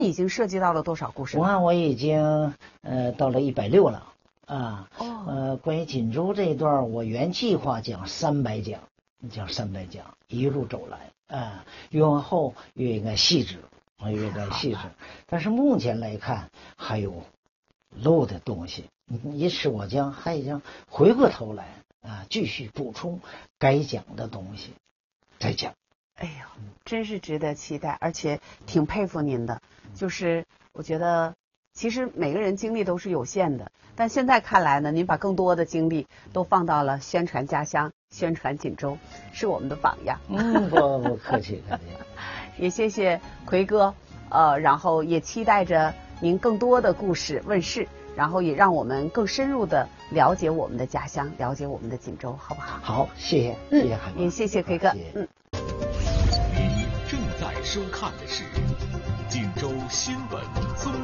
已经涉及到了多少故事？ 我看我已经到了160了啊。关于锦州这一段，我原计划讲300讲，一路走来啊，越往后越应该细致，但是目前来看还有漏的东西，因此我还将回过头来啊，继续补充该讲的东西，再讲。 哎呦，真是值得期待，而且挺佩服您的。就是我觉得，其实每个人精力都是有限的，但现在看来呢，您把更多的精力都放到了宣传家乡、宣传锦州，是我们的榜样。 不客气。 也谢谢奎哥，然后也期待着您更多的故事问世，然后也让我们更深入的了解我们的家乡，了解我们的锦州，好不好？ 好，谢谢海妈， 也谢谢奎哥。 您正在收看的是锦州新闻综